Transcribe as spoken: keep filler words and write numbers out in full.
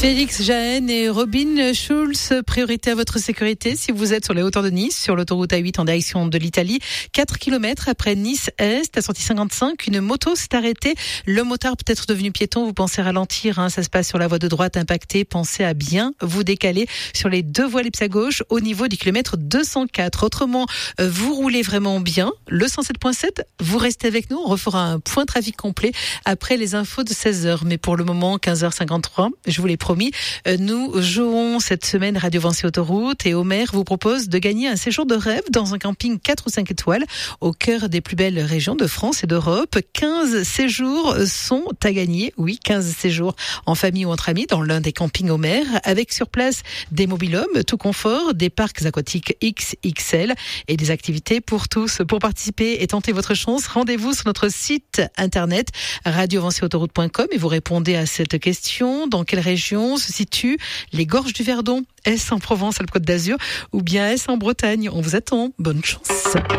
Félix Jahen et Robin Schulz, priorité à votre sécurité si vous êtes sur les hauteurs de Nice, sur l'autoroute A huit en direction de l'Italie. quatre kilomètres après Nice-Est, à sortie cinquante-cinq, une moto s'est arrêtée. Le motard peut être devenu piéton, vous pensez ralentir, hein, ça se passe sur la voie de droite impactée. Pensez à bien vous décaler sur les deux voies ellipses à gauche au niveau du kilomètre deux cent quatre. Autrement, vous roulez vraiment bien. Le cent sept point sept, vous restez avec nous, on refera un point trafic complet après les infos de seize heures. Mais pour le moment, quinze heures cinquante-trois, je vous l'ai promis, nous jouons cette semaine Radio Vinci Autoroute et Omer vous propose de gagner un séjour de rêve dans un camping quatre ou cinq étoiles au cœur des plus belles régions de France et d'Europe. quinze séjours sont à gagner, oui, quinze séjours en famille ou entre amis dans l'un des campings Omer, avec sur place des mobil-homes tout confort, des parcs aquatiques X X L et des activités pour tous. Pour participer et tenter votre chance, rendez-vous sur notre site internet radio vinci autoroute point com et vous répondez à cette question. Dans quelle région se situent les gorges du Verdon? Est-ce en Provence, Alpes-Côte d'Azur, ou bien est-ce en Bretagne? On vous attend. Bonne chance.